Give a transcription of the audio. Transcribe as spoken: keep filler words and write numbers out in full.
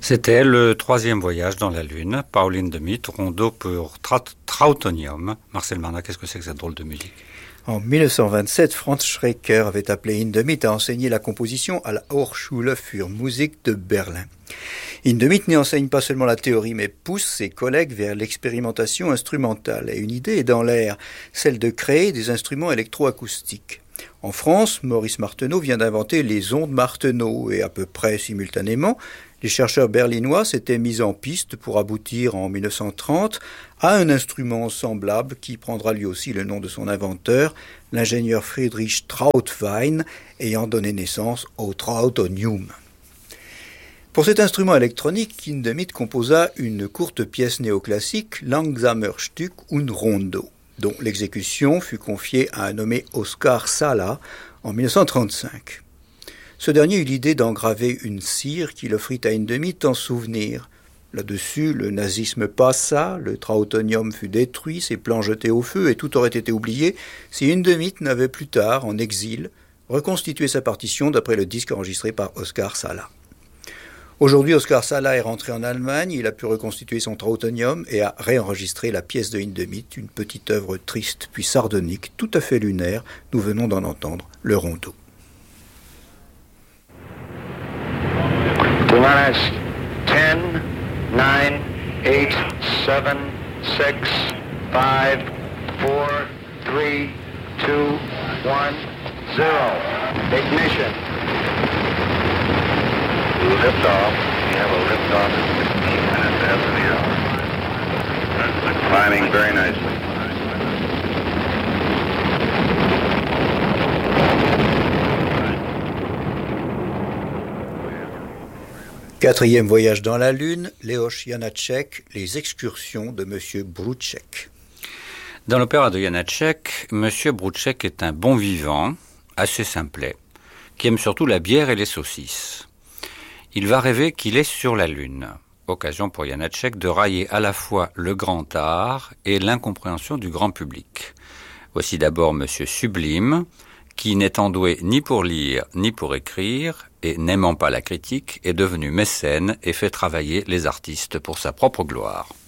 C'était le troisième voyage dans la Lune, Pauline Demit, rondo pour Tra- Trautonium. Marcel Marnat, qu'est-ce que c'est que cette drôle de musique? En dix-neuf cent vingt-sept, Franz Schreker avait appelé Hindemith à enseigner la composition à la Hochschule für Musik de Berlin. Hindemith n'y enseigne pas seulement la théorie, mais pousse ses collègues vers l'expérimentation instrumentale. Et une idée est dans l'air, celle de créer des instruments électroacoustiques. En France, Maurice Martenot vient d'inventer les ondes Martenot, et à peu près simultanément, les chercheurs berlinois s'étaient mis en piste pour aboutir en dix-neuf cent trente à un instrument semblable qui prendra lui aussi le nom de son inventeur, l'ingénieur Friedrich Trautwein, ayant donné naissance au Trautonium. Pour cet instrument électronique, Hindemith composa une courte pièce néoclassique, Langsamer Stück und Rondo, dont l'exécution fut confiée à un nommé Oskar Sala en dix-neuf cent trente-cinq. Ce dernier eut l'idée d'engraver une cire qu'il offrit à Hindemith en souvenir. Là-dessus, le nazisme passa, le Trautonium fut détruit, ses plans jetés au feu, et tout aurait été oublié si Hindemith n'avait plus tard, en exil, reconstitué sa partition d'après le disque enregistré par Oskar Sala. Aujourd'hui, Oskar Sala est rentré en Allemagne, il a pu reconstituer son Trautonium et a réenregistré la pièce de Hindemith, une petite œuvre triste puis sardonique, tout à fait lunaire. Nous venons d'en entendre le rondo. Minus ten, nine, eight, seven, six, five, four, three, two, one, zero. Ignition. Lift off. We have a lift off at fifteen minutes after the hour. Climbing very nicely. Quatrième voyage dans la Lune, Leoš Janáček, les excursions de M. Brouček. Dans l'opéra de Janáček, M. Brouček est un bon vivant, assez simplet, qui aime surtout la bière et les saucisses. Il va rêver qu'il est sur la Lune, occasion pour Janáček de railler à la fois le grand art et l'incompréhension du grand public. Voici d'abord M. Sublime, qui n'étant doué ni pour lire ni pour écrire, et n'aimant pas la critique, est devenu mécène et fait travailler les artistes pour sa propre gloire.